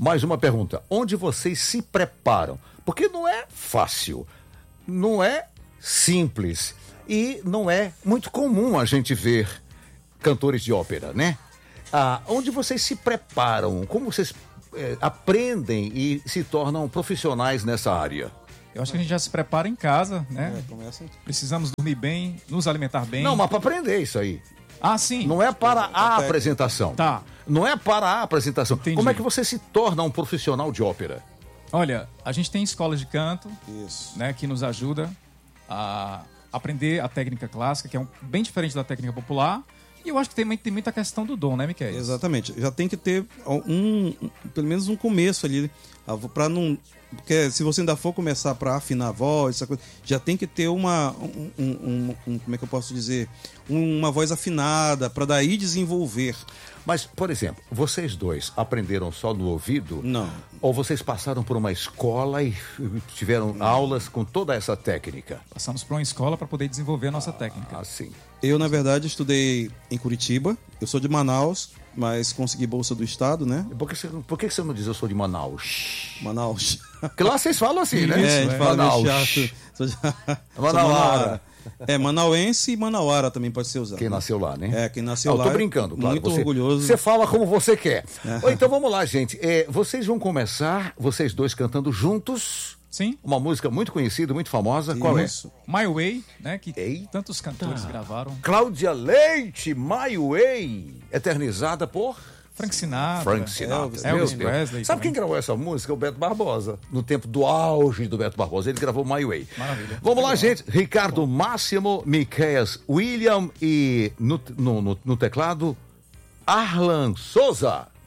mais uma pergunta. Onde vocês se preparam? Porque não é fácil, não é simples e não é muito comum a gente ver cantores de ópera, né? Onde vocês se preparam? Como vocês aprendem e se tornam profissionais nessa área? Eu acho que a gente já se prepara em casa, né? Começa. Precisamos dormir bem, nos alimentar bem. Não, mas para aprender isso aí. Ah, sim. Não é para a apresentação. Tá. Não é para a apresentação. Entendi. Como é que você se torna um profissional de ópera? Olha, a gente tem escolas de canto, Isso. né, que nos ajuda a aprender a técnica clássica, que é bem diferente da técnica popular. E eu acho que tem muita questão do dom, né, Miquel? Exatamente. Já tem que ter pelo menos um começo ali, para não... Porque se você ainda for começar para afinar a voz, essa coisa, já tem que ter como é que eu posso dizer? Uma voz afinada, para daí desenvolver. Mas, por exemplo, vocês dois aprenderam só no ouvido? Não. Ou vocês passaram por uma escola e tiveram aulas com toda essa técnica? Passamos por uma escola para poder desenvolver a nossa técnica. Assim. Eu, na verdade, estudei em Curitiba. Eu sou de Manaus, mas consegui bolsa do estado, né? Por que você não diz eu sou de Manaus? Manaus. Porque lá vocês falam assim, né? A gente fala meio Manaus. chato. Manauara. Manauense e Manauara também pode ser usado. Quem nasceu lá, né? Quem nasceu Eu lá. tô brincando, claro. Muito orgulhoso. Você fala como você quer. Então vamos lá, gente. Vocês vão começar, vocês dois cantando juntos, Sim. uma música muito conhecida, muito famosa. Qual é? Isso. My Way, né, que Eita. tantos cantores gravaram. Cláudia Leite, My Way, eternizada por Frank Sinatra. Frank Sinatra. Elvis Meu Deus. Presley Sabe também. quem gravou essa música? O Beto Barbosa. No tempo do auge do Beto Barbosa, ele gravou My Way. Maravilha. Vamos lá, gente. Ricardo Máximo, Miqueias William e no teclado, Arlan Souza.